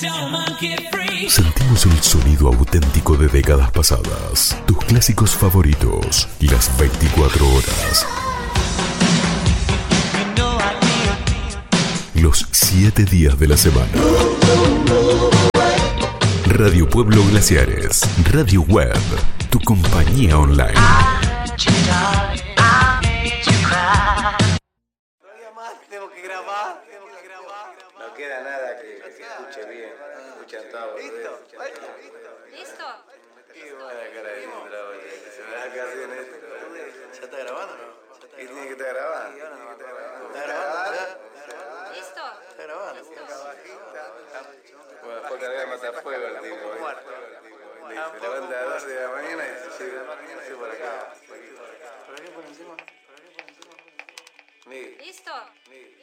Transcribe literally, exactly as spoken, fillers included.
Sentimos el sonido auténtico de décadas pasadas, tus clásicos favoritos, las veinticuatro horas, los siete días de la semana. Radio Pueblo Glaciares, Radio Web, tu compañía online. Tengo que grabar, tengo que grabar. No queda nada que, que se escuche bien. Escuchan todo. ¿Listo? ¿Listo? Qué buena cara de Indra, boludo. Se me da casi en esto. ¿Ya está grabando o no? ¿Y tiene que estar grabando? ¿Está grabando? ¿Ya? ¿Listo? ¿Está grabando? Bueno, fue a cargar matafuego el tipo. Se levanta a las doce de la mañana y se llega así por acá. ¿Para qué por encima? Miguel. ¿Listo? Miguel.